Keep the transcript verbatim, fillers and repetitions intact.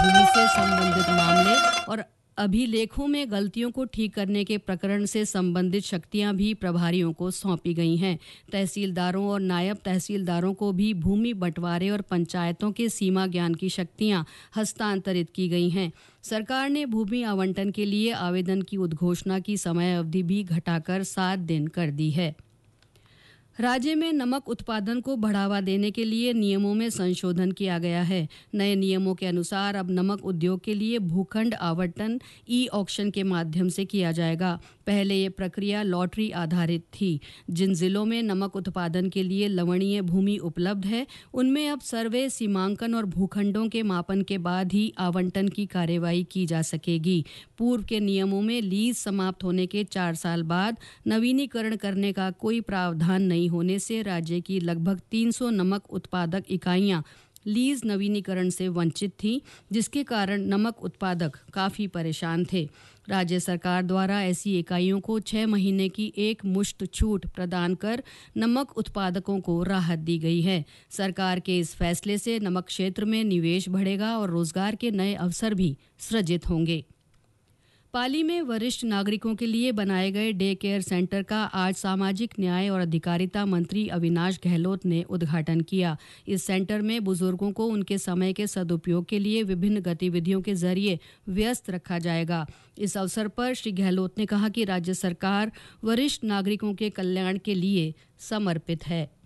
भूमि से संबंधित मामले और अभिलेखों में गलतियों को ठीक करने के प्रकरण से संबंधित शक्तियां भी प्रभारियों को सौंपी गई हैं। तहसीलदारों और नायब तहसीलदारों को भी भूमि बंटवारे और पंचायतों के सीमा ज्ञान की शक्तियां हस्तांतरित की गई हैं। सरकार ने भूमि आवंटन के लिए आवेदन की उद्घोषणा की समय अवधि भी घटाकर सात दिन कर दी है। राज्य में नमक उत्पादन को बढ़ावा देने के लिए नियमों में संशोधन किया गया है। नए नियमों के अनुसार अब नमक उद्योग के लिए भूखंड आवंटन ई ऑक्शन के माध्यम से किया जाएगा। पहले ये प्रक्रिया लॉटरी आधारित थी। जिन जिलों में नमक उत्पादन के लिए लवणीय भूमि उपलब्ध है, उनमें अब सर्वे, सीमांकन और भूखंडों के मापन के बाद ही आवंटन की कार्यवाही की जा सकेगी। पूर्व के नियमों में लीज समाप्त होने के चार साल बाद नवीनीकरण करने का कोई प्रावधान नहीं होने से राज्य की लगभग तीन सौ नमक उत्पादक इकाइयां लीज नवीनीकरण से वंचित थीं, जिसके कारण नमक उत्पादक काफी परेशान थे। राज्य सरकार द्वारा ऐसी इकाइयों को छह महीने की एक मुश्त छूट प्रदान कर नमक उत्पादकों को राहत दी गई है। सरकार के इस फैसले से नमक क्षेत्र में निवेश बढ़ेगा और रोजगार के नए अवसर भी सृजित होंगे। पाली में वरिष्ठ नागरिकों के लिए बनाए गए डे केयर सेंटर का आज सामाजिक न्याय और अधिकारिता मंत्री अविनाश गहलोत ने उद्घाटन किया। इस सेंटर में बुजुर्गों को उनके समय के सदुपयोग के लिए विभिन्न गतिविधियों के जरिए व्यस्त रखा जाएगा। इस अवसर पर श्री गहलोत ने कहा कि राज्य सरकार वरिष्ठ नागरिकों के कल्याण के लिए समर्पित है।